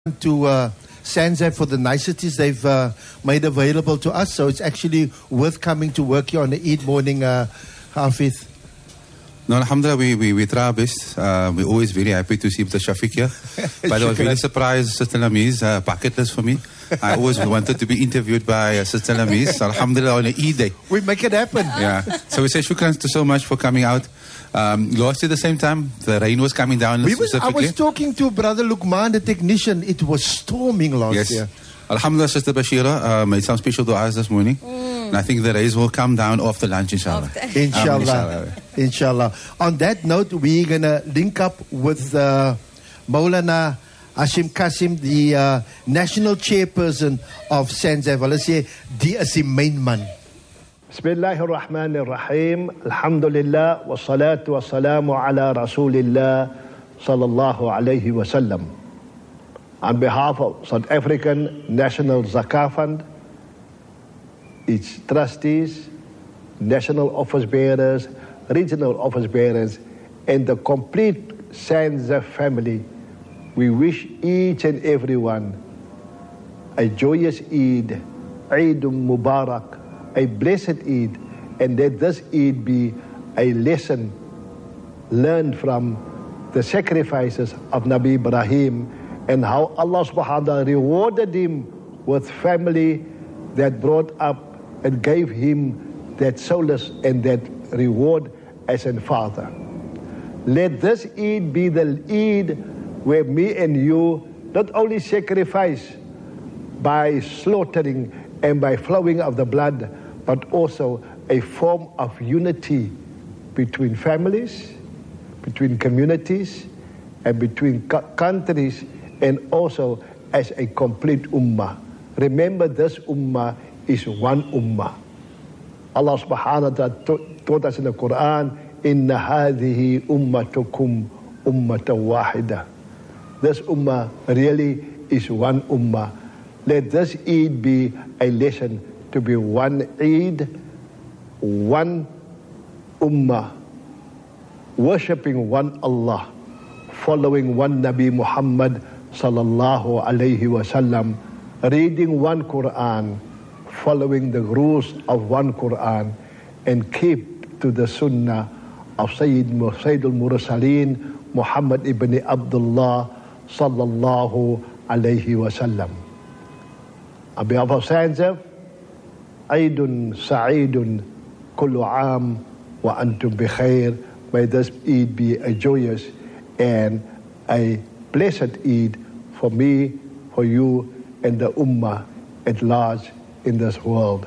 to SANZAF for the niceties they've made available to us. So it's actually worth coming to work here on the Eid morning, Hafid. No, alhamdulillah, we try our best. We're always very happy to see Mr. Shafiq here. But I was really surprised, Sister Lamiz, bucket list for me. I always wanted to be interviewed by Sister Lamiz. So alhamdulillah, on an Eid day. We make it happen. Yeah. So we say shukran so much for coming out. Last year, the same time, the rain was coming down specifically. I was talking to Brother Lukman, the technician. It was storming last year. Alhamdulillah, Sister Bashira made some special du'as this morning. And I think the rains will come down after lunch, inshallah. Inshallah. On that note, we're going to link up with Maulana Hashim Kasim, the national chairperson of SANZAF. Let's say, the main man. Bismillahir Rahmanir Rahim. Alhamdulillah wa salatu wa salamu ala Rasulillah sallallahu alayhi wa sallam. On behalf of South African National Zakah Fund, its trustees, national office bearers, regional office bearers, and the complete SANZAF family, we wish each and everyone a joyous Eid, Eid Mubarak, a blessed Eid, and let this Eid be a lesson learned from the sacrifices of Nabi Ibrahim and how Allah subhanahu wa ta'ala rewarded him with family that brought up and gave him that solace and that reward as a father. Let this Eid be the Eid where me and you not only sacrifice by slaughtering and by flowing of the blood, but also a form of unity between families, between communities, and between countries, and also as a complete ummah. Remember, this ummah is one ummah. Allah subhanahu wa ta'ala taught us in the Quran, Inna hadhihi ummatukum ummatan wahida. This ummah really is one ummah. Let this Eid be a lesson to be one Eid, one ummah, worshipping one Allah, following one Nabi Muhammad sallallahu alayhi wasallam, reading one Quran, following the rules of one Quran, and keep to the Sunnah of Sayyidul Mursaleen Muhammad ibn Abdullah sallallahu alayhi wasallam. On behalf of SANZAF, Eidun Sa'idun Kullu Aam wa Antum Bikhair. May this Eid be a joyous and a blessed Eid for me, for you, and the Ummah at large in this world.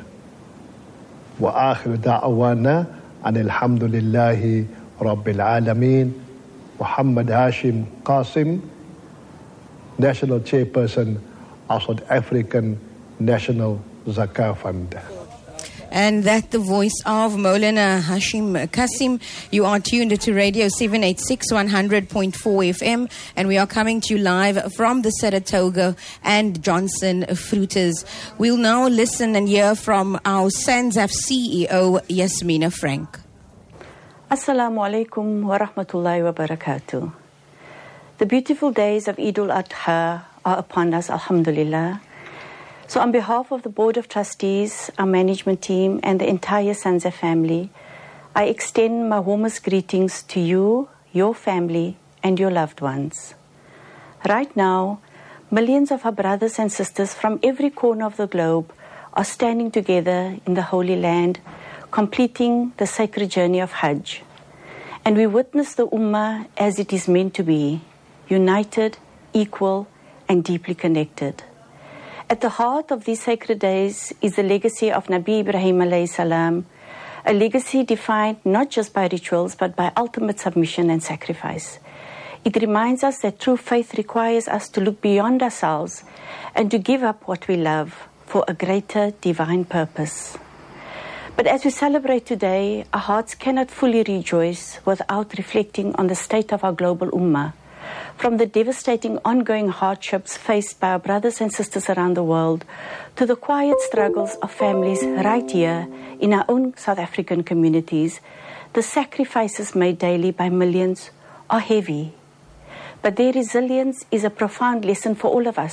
Wa akhiru da'awana an alhamdulillahi rabbil alameen. Muhammad Hashim Qasim, National Chairperson of South African National Zakah Fund. And that the voice of Maulana Hashim Kasim. You are tuned to Radio 786 100.4 FM, and we are coming to you live from the Saratoga and Johnson Fruiters. We'll now listen and hear from our SANZAF CEO, Yasmina Frank. Assalamu alaikum wa rahmatullahi wa barakatuh. The beautiful days of Eid al-Adha are upon us, alhamdulillah. So on behalf of the Board of Trustees, our management team, and the entire SANZAF family, I extend my warmest greetings to you, your family, and your loved ones. Right now, millions of our brothers and sisters from every corner of the globe are standing together in the Holy Land, completing the sacred journey of Hajj. And we witness the Ummah as it is meant to be, united, equal, and deeply connected. At the heart of these sacred days is the legacy of Nabi Ibrahim alayhi salam, a legacy defined not just by rituals but by ultimate submission and sacrifice. It reminds us that true faith requires us to look beyond ourselves and to give up what we love for a greater divine purpose. But as we celebrate today, our hearts cannot fully rejoice without reflecting on the state of our global ummah. From the devastating ongoing hardships faced by our brothers and sisters around the world to the quiet struggles of families right here in our own South African communities, the sacrifices made daily by millions are heavy. But their resilience is a profound lesson for all of us.